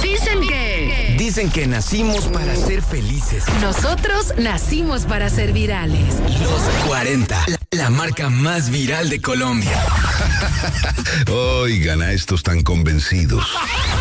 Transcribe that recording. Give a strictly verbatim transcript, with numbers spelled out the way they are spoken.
Dicen que... Dicen que nacimos para ser felices. Nosotros nacimos para ser virales. Los cuarenta, la, la marca más viral de Colombia. Oigan a estos tan convencidos.